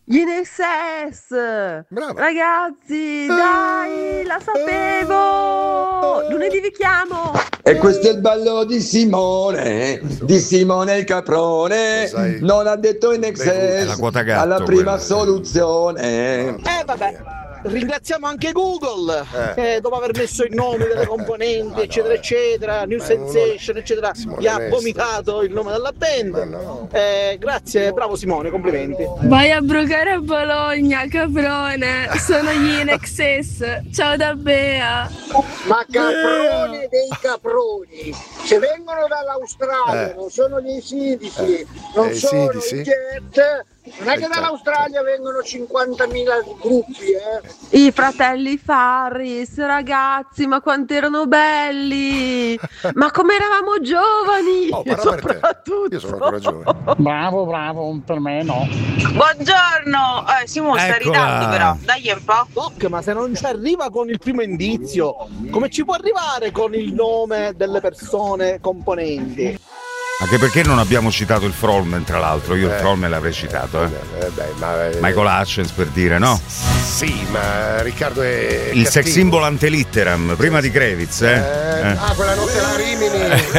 Gli NXS! Brava. Ragazzi, dai, la sapevo! Lunedì vi chiamo! E questo è il ballo di Simone il Caprone. Cos'hai? Non ha detto in È la quota gatto, alla prima quella. soluzione. Vabbè, ringraziamo anche Google che dopo aver messo i nomi delle componenti, eccetera, eccetera, New Sensation, eccetera, Simone gli ha Onesta. vomitato il nome della band. Ma no. Grazie, bravo Simone, complimenti. Vai a bruciare a Bologna, caprone. Sono gli NXS. Ciao da Bea. Ma caproni dei caproni, se vengono dall'Australia, non sono gli Sidisi, non i sono Sidisi? i Jet, non è che dall'Australia vengono 50.000 gruppi, I fratelli Farris, ragazzi, ma quanto erano belli! Ma come eravamo giovani! Oh, parla per te. Soprattutto! Io sono ancora giovane. Bravo, per me no. Buongiorno, Simone sta Eccola. ridando però, dai un po'. Doc, ma se non ci arriva con il primo indizio, come ci può arrivare con il nome delle persone componenti? Anche perché non abbiamo citato il Frollman, tra l'altro. Io il Frollman l'avrei citato, Michael Hutchence, per dire, no? Sì, ma Riccardo è Il sex cattivo. symbol ante litteram, prima di Krevitz, Ah, quella notte là a Rimini.